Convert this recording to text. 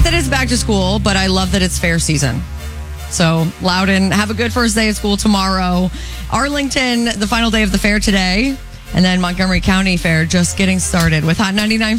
that it's back to school, but I love that it's fair season. So, Loudon, have a good first day of school tomorrow. Arlington, the final day of the fair today. And then Montgomery County Fair just getting started with Hot 99.